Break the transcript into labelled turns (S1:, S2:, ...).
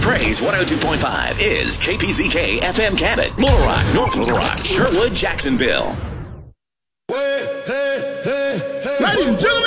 S1: Praise 102.5 is KPZK FM Cabot, Little Rock, North Little Rock, Sherwood, Jacksonville.
S2: Ladies and gentlemen.